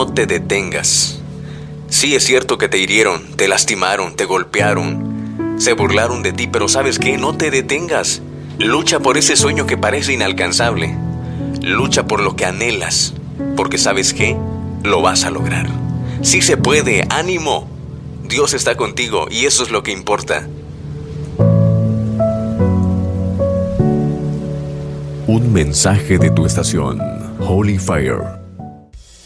no te detengas. Sí, es cierto que te hirieron, te lastimaron, te golpearon, se burlaron de ti, pero ¿sabes qué? No te detengas. Lucha por ese sueño que parece inalcanzable. Lucha por lo que anhelas, porque ¿sabes qué? Lo vas a lograr. Sí se puede, ánimo. Dios está contigo y eso es lo que importa. Un mensaje de tu estación, Holy Fire.